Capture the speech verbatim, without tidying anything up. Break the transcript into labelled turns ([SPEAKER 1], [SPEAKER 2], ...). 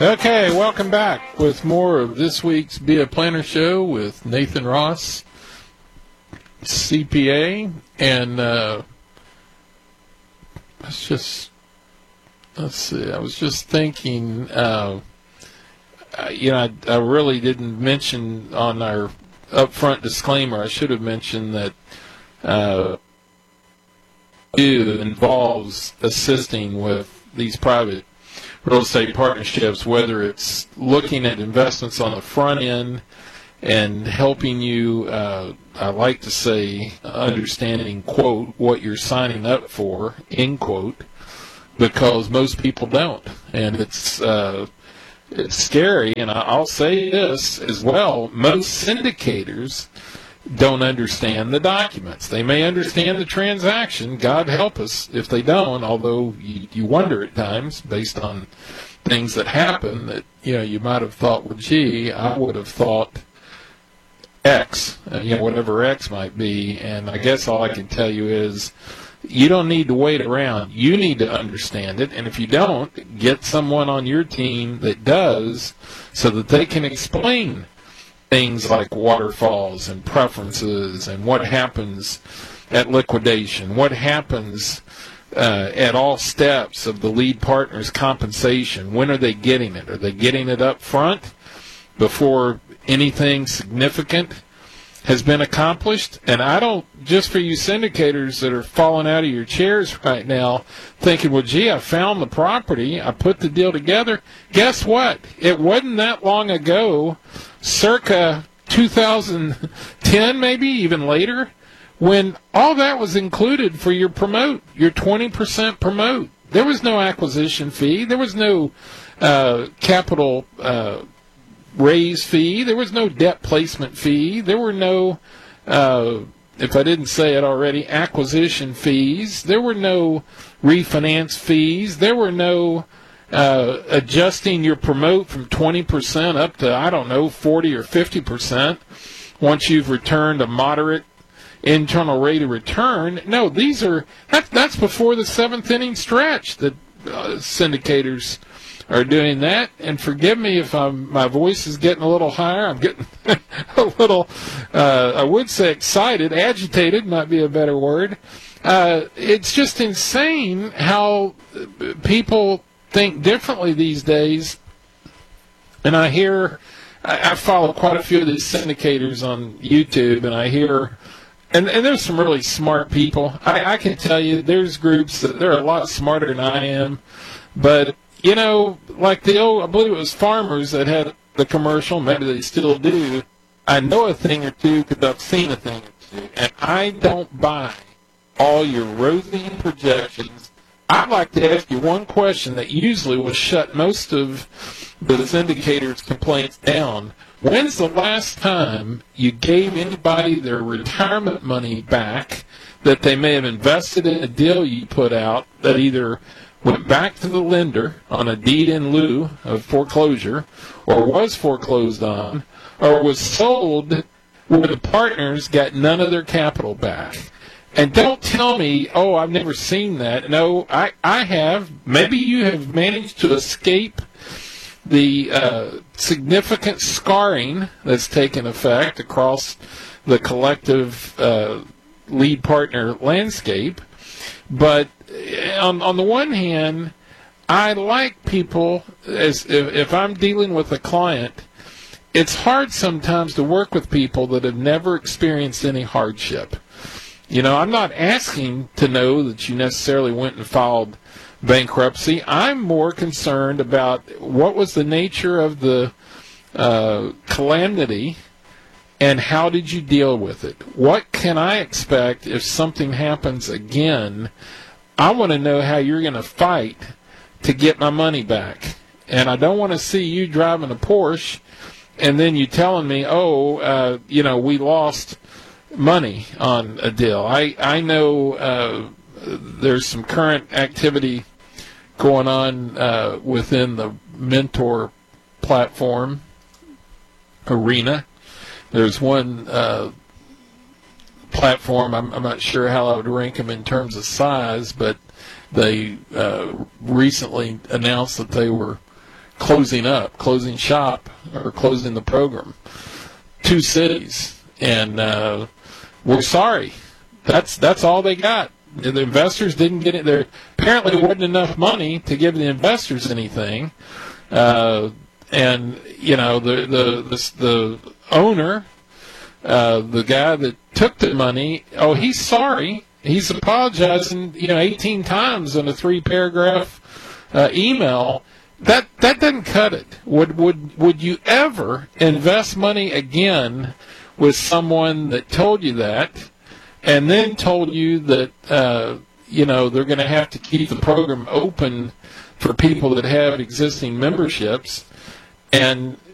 [SPEAKER 1] Okay, welcome back with more of this week's Be a Planner Show with Nathan Ross, C P A, and uh, let's just let's see. I was just thinking, uh, uh, you know, I, I really didn't mention on our upfront disclaimer. I should have mentioned that uh, it involves assisting with these private real estate partnerships, whether it's looking at investments on the front end and helping you, uh, I like to say, understanding, quote, what you're signing up for, end quote, because most people don't. And it's uh, it's scary, and I'll say this as well, most syndicators don't understand the documents. They may understand the transaction. God help us if they don't, although you, you wonder at times based on things that happen that, you know, you might have thought, well, gee, I would have thought X, uh, you know, whatever X might be. And I guess all I can tell you is you don't need to wait around. You need to understand it. And if you don't, get someone on your team that does so that they can explain things like waterfalls and preferences and what happens at liquidation, what happens uh, at all steps of the lead partner's compensation. When are they getting it? Are they getting it up front before anything significant has been accomplished? And I don't, just for you syndicators that are falling out of your chairs right now thinking, well, gee, I found the property, I put the deal together. Guess what? It wasn't that long ago, circa two thousand ten, maybe even later, when all that was included for your promote, your twenty percent promote. There was no acquisition fee. There was no uh, capital uh, raise fee. There was no debt placement fee. There were no, uh, if I didn't say it already, acquisition fees. There were no refinance fees. There were no Uh, adjusting your promote from twenty percent up to, I don't know, forty or fifty percent once you've returned a moderate internal rate of return. No, these are, that, that's before the seventh inning stretch that uh, syndicators are doing that. And forgive me if I'm, my voice is getting a little higher. I'm getting a little, uh, I would say excited, agitated might be a better word. Uh, it's just insane how people think differently these days. And I hear, I, I follow quite a few of these syndicators on YouTube, and I hear, and, and there's some really smart people. I, I can tell you there's groups that they're a lot smarter than I am, but, you know, like the old, I believe it was Farmers that had the commercial, maybe they still do, I know a thing or two because I've seen a thing or two, and I don't buy all your rosy projections. I'd like to ask you one question that usually will shut most of the syndicators' complaints down. When's the last time you gave anybody their retirement money back that they may have invested in a deal you put out that either went back to the lender on a deed in lieu of foreclosure or was foreclosed on or was sold where the partners got none of their capital back? And don't tell me, oh, I've never seen that. No, I, I have. Maybe you have managed to escape the uh, significant scarring that's taken effect across the collective uh, lead partner landscape. But on, on the one hand, I like people, as if, if I'm dealing with a client, it's hard sometimes to work with people that have never experienced any hardship. You know, I'm not asking to know that you necessarily went and filed bankruptcy. I'm more concerned about what was the nature of the uh, calamity and how did you deal with it? What can I expect if something happens again? I want to know how you're going to fight to get my money back. And I don't want to see you driving a Porsche and then you telling me, oh, uh, you know, we lost money on a deal. I, I know uh, there's some current activity going on uh, within the mentor platform arena. There's one uh, platform, I'm, I'm not sure how I would rank them in terms of size, but they uh, recently announced that they were closing up, closing shop, or closing the program. Two cities, and uh, we're sorry. That's that's all they got. The investors didn't get it. There apparently wasn't enough money to give the investors anything, uh, and you know the the the, the owner, uh, the guy that took the money. Oh, he's sorry. He's apologizing. You know, eighteen times in a three-paragraph uh, email. That that doesn't cut it. Would would would you ever invest money again with someone that told you that, and then told you that uh, you know they're going to have to keep the program open for people that have existing memberships, and